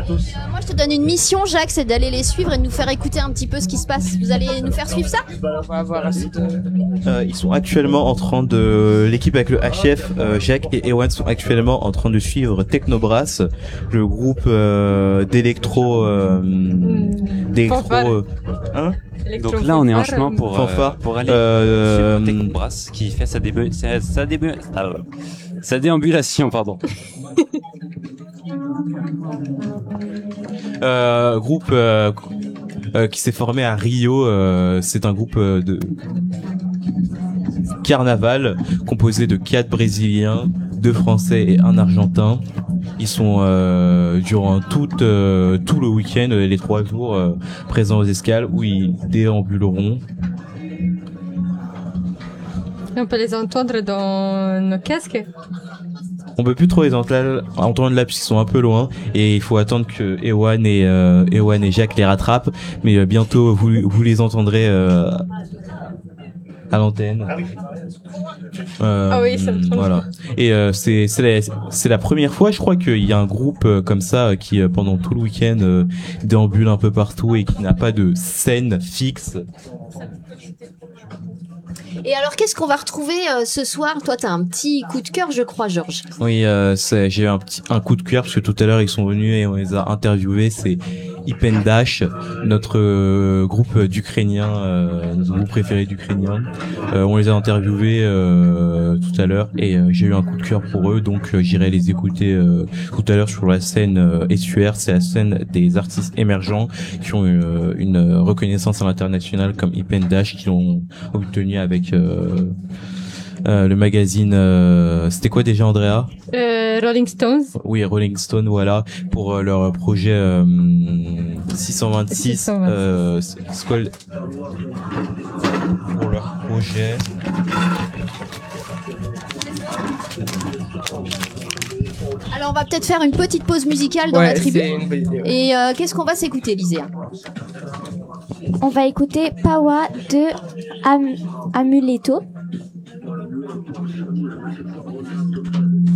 à tous. Moi, je te donne une mission, Jacques, c'est d'aller les suivre et de nous faire écouter un petit peu ce qui se passe. Vous allez nous faire suivre ça ? On va avoir assez de... Ils sont actuellement en train de... L'équipe avec le HF, Jacques et Ewan sont actuellement en train de suivre Technobrass, le groupe d'électro... Fanfare. Donc là, on est en chemin pour aller sur Technobrass qui fait sa déambulation, pardon. Groupe qui s'est formé à Rio, c'est un groupe de carnaval composé de 4 Brésiliens, 2 Français et 1 Argentin. Ils sont durant tout le week-end, les 3 jours présents aux escales où ils déambuleront. On peut les entendre dans nos casques. On peut plus trop les entendre là puisqu'ils sont un peu loin et il faut attendre que Ewan et Jacques les rattrapent, mais bientôt vous les entendrez à l'antenne. Oui, ça me trompe. Voilà. Et c'est la première fois, je crois, qu'il y a un groupe comme ça qui pendant tout le week-end déambule un peu partout et qui n'a pas de scène fixe. Et alors, qu'est-ce qu'on va retrouver ce soir ? Toi, t'as un petit coup de cœur, je crois, Georges. Oui, j'ai un coup de cœur parce que tout à l'heure ils sont venus et on les a interviewés. C'est Ipendash, notre groupe d'Ukrainiens, notre groupe préféré d'Ukrainiens. On les a interviewés tout à l'heure et j'ai eu un coup de cœur pour eux, donc j'irai les écouter tout à l'heure sur la scène SUR. C'est la scène des artistes émergents qui ont une reconnaissance à l'international comme Ipendash, qui l'ont obtenu avec le magazine, c'était quoi déjà, Andrea? Rolling Stones. Oui, Rolling Stone, voilà, pour leur projet 626. Pour leur projet. Alors, on va peut-être faire une petite pause musicale dans la tribu. Et qu'est-ce qu'on va s'écouter, Lyséa ? On va écouter Pawa de Amuleto.